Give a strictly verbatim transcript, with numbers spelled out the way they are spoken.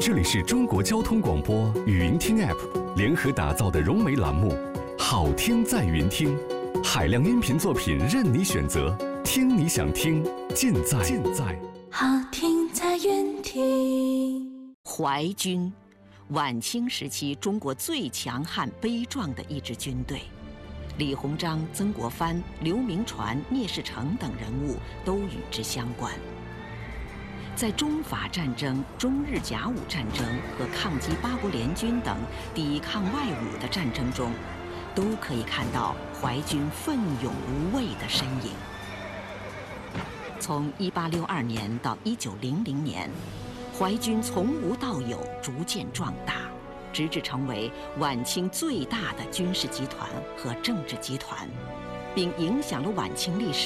这里是中国交通广播语音听 App 联合打造的融媒栏目，好听在云听，海量音频作品任你选择，听你想听，尽在尽在好听在云听。 淮军，晚清时期中国最强悍悲壮的一支军队。李鸿章、曾国藩、刘铭传、聂士成等人物都与之相关。在中法战争、中日甲午战争和抗击八国联军等抵抗外侮的战争中，都可以看到淮军奋勇无畏的身影。从一八六二年到一九零零年，淮军从无到有，逐渐壮大，直至成为晚清最大的军事集团和政治集团，并影响了晚清历史